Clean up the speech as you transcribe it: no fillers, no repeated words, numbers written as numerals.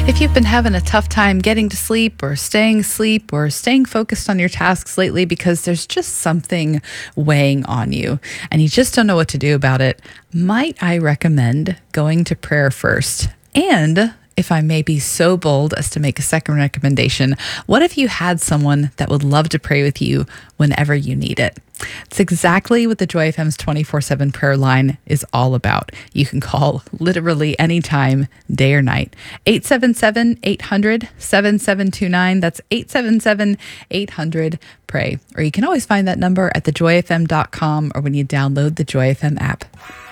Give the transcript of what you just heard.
If you've been having a tough time getting to sleep or staying asleep or staying focused on your tasks lately because there's just something weighing on you and you just don't know what to do about it, might I recommend going to prayer first? And if I may be so bold as to make a second recommendation, what if you had someone that would love to pray with you whenever you need it? It's exactly what the Joy FM's 24/7 prayer line is all about. You can call literally anytime, day or night. 877-800-7729. That's 877-800-PRAY. Or you can always find that number at thejoyfm.com or when you download the Joy FM app.